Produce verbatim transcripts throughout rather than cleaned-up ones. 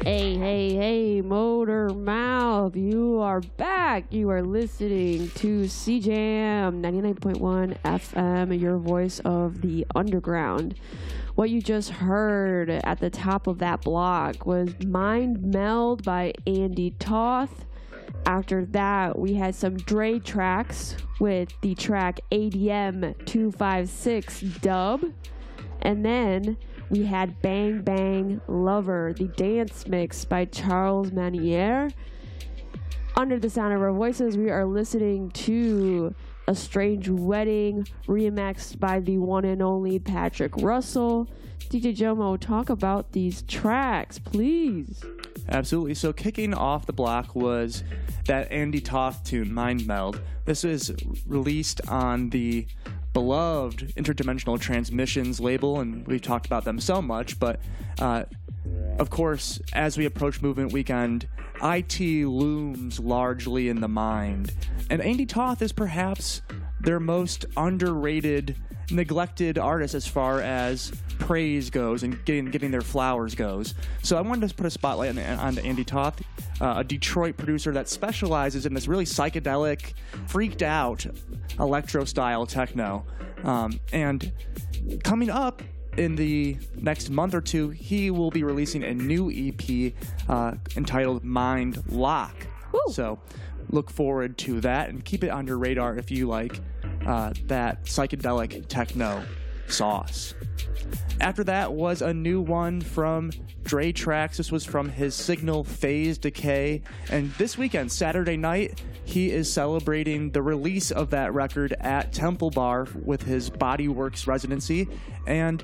Hey, hey, hey, Motor Mouth, you are back. You are listening to C Jam ninety-nine point one F M, your voice of the underground. What you just heard at the top of that block was Mind Meld by Andy Toth. After that, we had some Dre tracks with the track A D M two five six Dub. And then we had Bang Bang Lover, the dance mix by Charles Manier. Under the sound of our voices, we are listening to A Strange Wedding, remixed by the one and only Patrick Russell. D J Jomo, talk about these tracks, please. Absolutely. So kicking off the block was that Andy Toth tune, Mind Meld. This is released on the beloved Interdimensional Transmissions label, and we've talked about them so much, but uh, of course, as we approach Movement Weekend, I T looms largely in the mind, and Andy Toth is perhaps their most underrated, neglected artist as far as praise goes and getting getting their flowers goes. So I wanted to put a spotlight on, on Andy Toth, uh, a Detroit producer that specializes in this really psychedelic, freaked out electro style techno. Um, and coming up in the next month or two, he will be releasing a new E P uh, entitled Mind Lock. Woo. So look forward to that and keep it on your radar if you like uh, that psychedelic techno sauce. After that was a new one from Dre Tracks. This was from his Signal Phase Decay. And this weekend, Saturday night, he is celebrating the release of that record at Temple Bar with his Bodyworks residency. And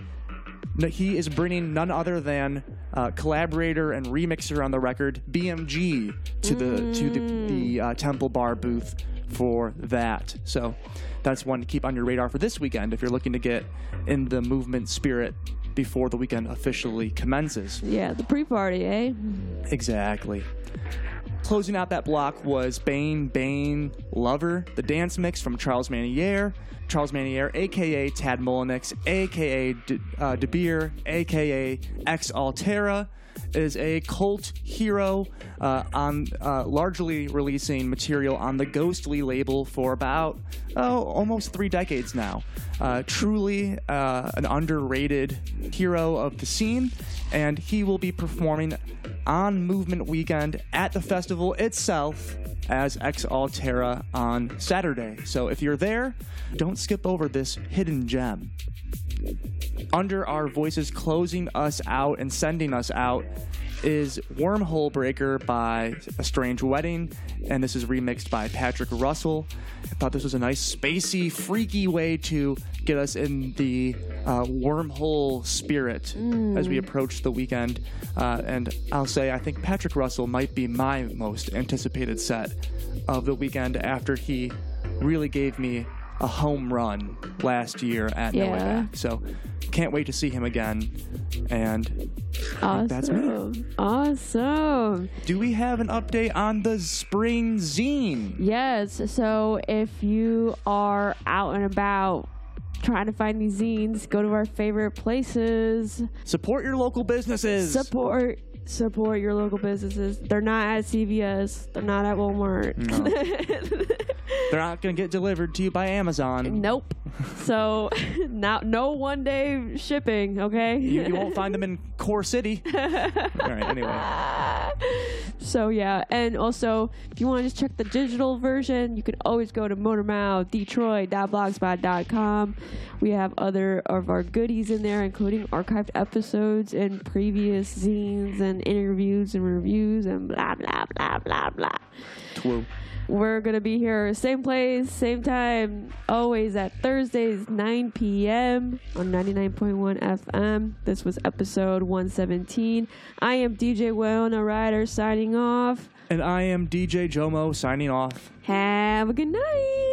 he is bringing none other than uh, collaborator and remixer on the record, B M G, to the mm. to the, the uh, Temple Bar booth for that. So that's one to keep on your radar for this weekend if you're looking to get in the movement spirit before the weekend officially commences. Yeah, the pre-party, eh? Exactly. Closing out that block was Bane Bane Lover, the dance mix from Charles Manier. Charles Manier, a k a. Tad Mullenix, a k a. De, uh, De Beer, a k a. Ex Altera, is a cult hero uh, on uh, largely releasing material on the Ghostly label for about oh almost three decades now. Uh, truly uh, an underrated hero of the scene, and he will be performing on Movement Weekend at the festival itself as Ex Altera on Saturday. So if you're there, don't skip over this hidden gem. Under our voices, closing us out and sending us out is Wormhole Breaker by A Strange Wedding, and this is remixed by Patrick Russell. I thought this was a nice, spacey, freaky way to get us in the uh, wormhole spirit mm. as we approach the weekend. Uh, and I'll say, I think Patrick Russell might be my most anticipated set of the weekend after he really gave me a home run last year at yeah. No Way Back. So can't wait to see him again. And awesome. That's me. Awesome. Do we have an update on the spring zine? Yes. So if you are out and about trying to find these zines, go to our favorite places. Support your local businesses. Support support your local businesses. They're not at C V S. They're not at Walmart. No. They're not going to get delivered to you by Amazon. Nope. So, not, no one-day shipping, okay? You, you won't find them in Core City. All right, anyway. So, yeah. And also, if you want to just check the digital version, you can always go to motormouth detroit dot blogspot dot com. We have other of our goodies in there, including archived episodes and previous zines and interviews and reviews and blah, blah, blah, blah, blah. Twoo. We're going to be here same place, same time, always at Thursdays, nine p.m. on ninety-nine point one F M. This was episode one seventeen. I am D J Winona Ryder signing off. And I am D J Jomo signing off. Have a good night.